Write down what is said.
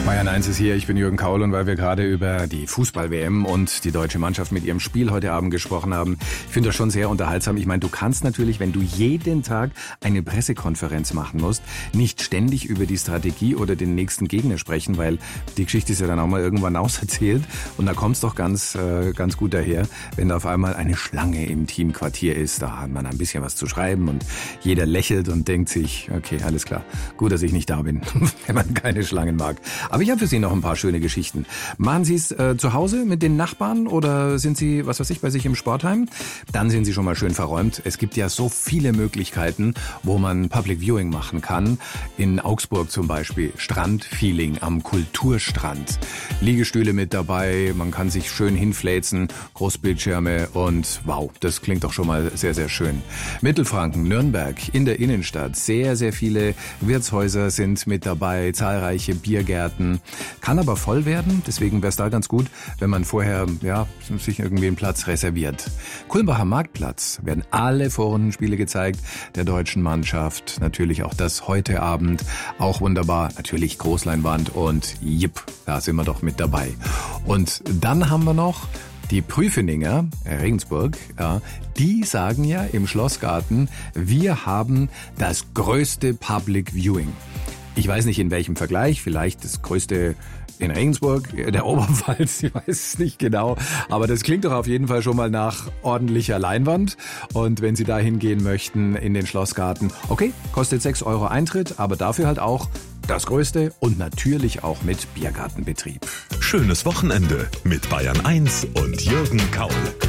Bayern 1 ist hier, ich bin Jürgen Kaul und weil wir gerade über die Fußball-WM und die deutsche Mannschaft mit ihrem Spiel heute Abend gesprochen haben, ich finde das schon sehr unterhaltsam. Ich meine, du kannst natürlich, wenn du jeden Tag eine Pressekonferenz machen musst, nicht ständig über die Strategie oder den nächsten Gegner sprechen, weil die Geschichte ist ja dann auch mal irgendwann auserzählt und da kommt es doch ganz gut daher, wenn da auf einmal eine Schlange im Teamquartier ist, da hat man ein bisschen was zu schreiben und jeder lächelt und denkt sich, okay, alles klar, gut, dass ich nicht da bin, wenn man keine Schlangen mag. Aber ich habe für Sie noch ein paar schöne Geschichten. Machen Sie es zu Hause mit den Nachbarn oder sind Sie, was weiß ich, bei sich im Sportheim? Dann sind Sie schon mal schön verräumt. Es gibt ja so viele Möglichkeiten, wo man Public Viewing machen kann. In Augsburg zum Beispiel Strandfeeling am Kulturstrand. Liegestühle mit dabei, man kann sich schön hinfläzen, Großbildschirme und wow, das klingt doch schon mal sehr, sehr schön. Mittelfranken, Nürnberg, in der Innenstadt. Sehr, sehr viele Wirtshäuser sind mit dabei, zahlreiche Biergärten. Kann aber voll werden, deswegen wäre es da ganz gut, wenn man vorher sich irgendwie einen Platz reserviert. Kulmbacher Marktplatz werden alle Vorrundenspiele gezeigt der deutschen Mannschaft. Natürlich auch das heute Abend, auch wunderbar. Natürlich Großleinwand und jipp, da sind wir doch mit dabei. Und dann haben wir noch die Prüfeninger, Regensburg, die sagen ja im Schlossgarten, wir haben das größte Public Viewing. Ich weiß nicht in welchem Vergleich, vielleicht das größte in Regensburg, der Oberpfalz, ich weiß es nicht genau. Aber das klingt doch auf jeden Fall schon mal nach ordentlicher Leinwand. Und wenn Sie da hingehen möchten in den Schlossgarten, okay, kostet 6 € Eintritt, aber dafür halt auch das Größte und natürlich auch mit Biergartenbetrieb. Schönes Wochenende mit Bayern 1 und Jürgen Kaul.